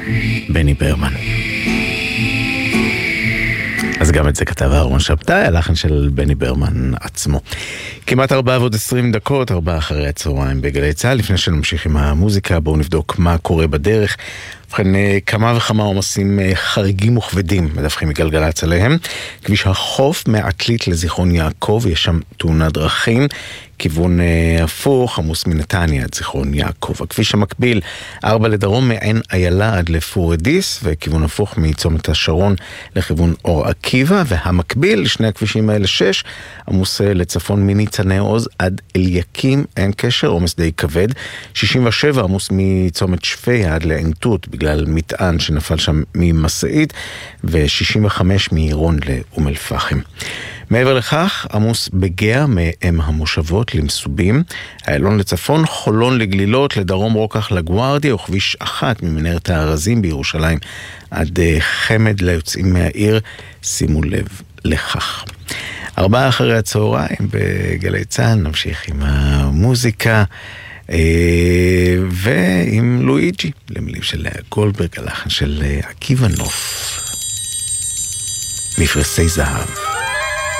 בני ברמן. אז גם את זה כתב אהרון שבתאי, הלחן של בני ברמן עצמו. כמעט 4:20, 4 אחרי הצהריים בגלי צהל. לפני שנמשיך עם המוזיקה, בואו נבדוק מה קורה בדרך. ובכן, כמה וכמה עומסים חריגים וכבדים מדווחים מגלגלצ עליהם. כביש החוף מעתלית לזיכרון יעקב, יש שם תאונת דרכים. כיוון הפוך, עמוס מנתניה עד זיכרון יעקב. הכביש המקביל 4 לדרום מעין איילה עד לפורדיס, וכיוון הפוך מצומת השרון לכיוון אור עקיבא, והמקביל לשני הכבישים האלה 6, עמוס לצפון מניצני עוז עד אליקים, אין קשר, עומס די כבד. 67 עמוס מצומת שפיה עד לעין-תות בגלל מטען שנפל שם ממסעית, ו65 מעירון לאום אל-פחם. מעבר לכך, עמוס בגאה מאם המושבות למסובים, איילון לצפון, חולון לגלילות, לדרום רוקח לגוארדיה, וכביש 1 ממנהרת הארזים בירושלים עד חמד ליוצאים מהעיר, שימו לב לכך. 4 אחרי הצהריים בגלי צהל, נמשיך עם המוזיקה ועם לואיג'י, למילים של לאה גולדברג, הלחן של עקיבא נוף, מפרסי זהב.